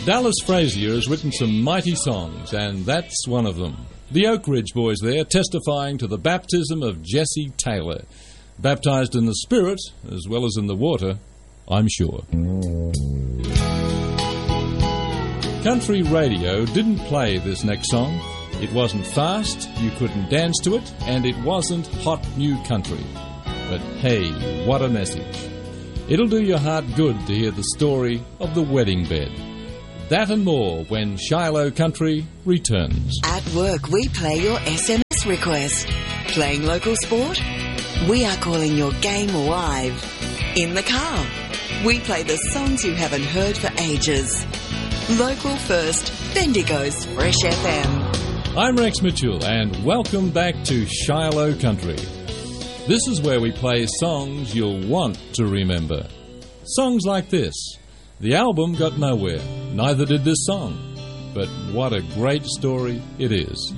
Dallas Frazier has written some mighty songs, and that's one of them. The Oak Ridge Boys there testifying to the baptism of Jesse Taylor. Baptized in the Spirit as well as in the water, I'm sure. Country radio didn't play this next song. It wasn't fast, you couldn't dance to it, and it wasn't hot new country. But hey, what a message. It'll do your heart good to hear the story of the wedding bed. That and more when Shiloh Country returns. At work, we play your SMS request. Playing local sport? We are calling your game live. In the car, we play the songs you haven't heard for ages. Local first, Bendigo's Fresh FM. I'm Rex Mitchell, and welcome back to Shiloh Country. This is where we play songs you'll want to remember. Songs like this. The album got nowhere, neither did this song. But what a great story it is.